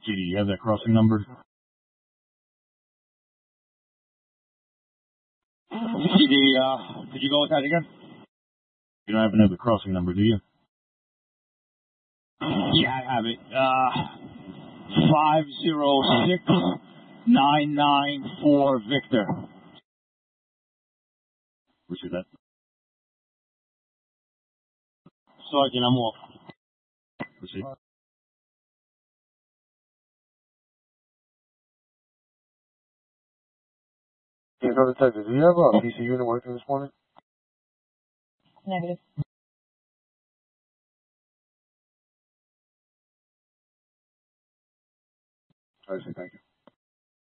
do you have that crossing number? CD, could you go with that again? You don't happen to have the crossing number, do you? Yeah, I have it. 506994 Victor. Appreciate that. Sergeant, I'm off. Proceed. Yeah, no, detective, do you have a PC unit working this morning? Negative. I see, thank you.